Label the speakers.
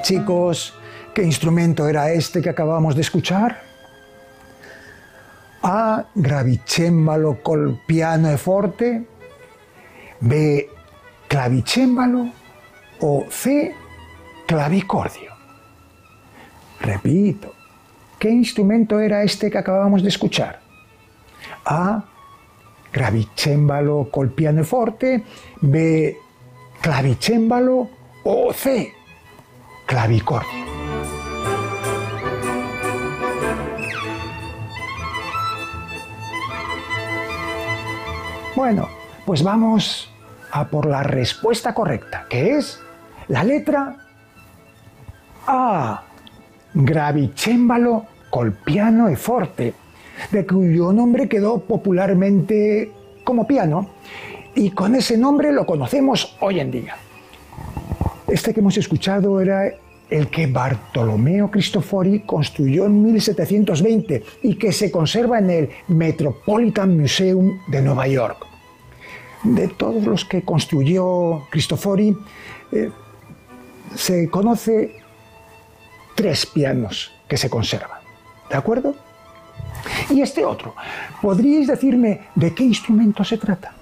Speaker 1: chicos, ¿qué instrumento era este que acabamos de escuchar? A, gravicembalo col piano e forte, B, clavicembalo o C, clavicordio. Repito, ¿qué instrumento era este que acabamos de escuchar? A, gravicembalo col piano e forte, B, clavicembalo o C, clavicordio. Bueno, pues vamos a por la respuesta correcta, que es la letra A, gravicembalo col piano e forte, de cuyo nombre quedó popularmente como piano, y con ese nombre lo conocemos hoy en día. Este que hemos escuchado era el que Bartolomeo Cristofori construyó en 1720 y que se conserva en el Metropolitan Museum de Nueva York. De todos los que construyó Cristofori, se conoce 3 pianos que se conservan, ¿de acuerdo? Y este otro, ¿podríais decirme de qué instrumento se trata?